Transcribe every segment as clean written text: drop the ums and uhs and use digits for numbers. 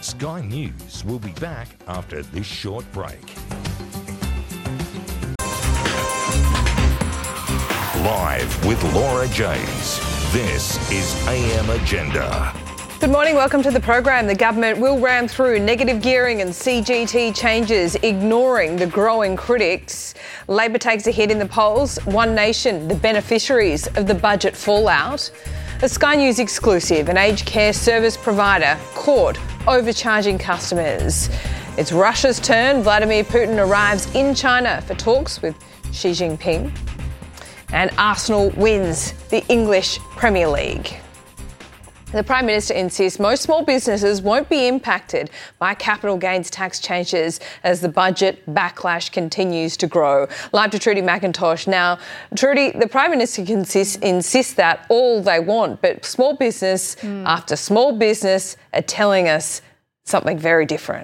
Sky News will be back after this short break. Live with Laura James, this is AM Agenda. Good morning, welcome to the program. The government will ram through negative gearing and CGT changes, ignoring the growing critics. Labor takes a hit in the polls. One Nation, the beneficiaries of the budget fallout. A Sky News exclusive, an aged care service provider caught overcharging customers. It's Russia's turn. Vladimir Putin arrives in China for talks with Xi Jinping. And Arsenal wins the English Premier League. The Prime Minister insists most small businesses won't be impacted by capital gains tax changes as the budget backlash continues to grow. Live to Trudy McIntosh. Now, Trudy, the Prime Minister can insist that all they want, but small business after small business are telling us something very different.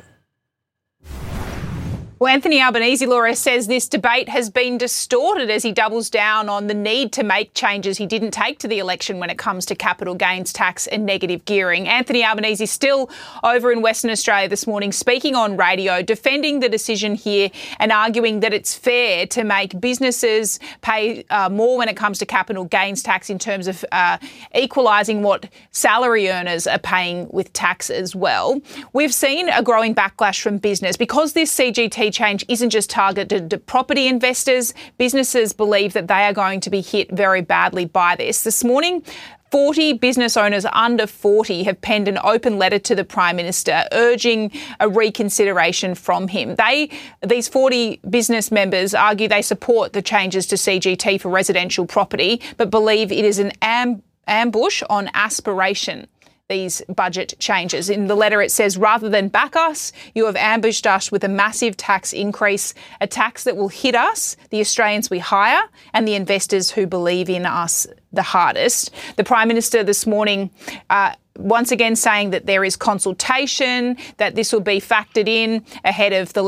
Well, Anthony Albanese, Laura, says this debate has been distorted as he doubles down on the need to make changes he didn't take to the election when it comes to capital gains tax and negative gearing. Anthony Albanese is still over in Western Australia this morning, speaking on radio, defending the decision here and arguing that it's fair to make businesses pay more when it comes to capital gains tax in terms of equalising what salary earners are paying with tax as well. We've seen a growing backlash from business because this CGT change isn't just targeted to property investors. Businesses believe that they are going to be hit very badly by this. This morning, 40 business owners under 40 have penned an open letter to the Prime Minister urging a reconsideration from him. These 40 business members argue they support the changes to CGT for residential property, but believe it is an ambush on aspiration. These budget changes. In the letter it says, rather than back us, you have ambushed us with a massive tax increase, a tax that will hit us, the Australians we hire, and the investors who believe in us the hardest. The Prime Minister this morning once again saying that there is consultation, that this will be factored in ahead of the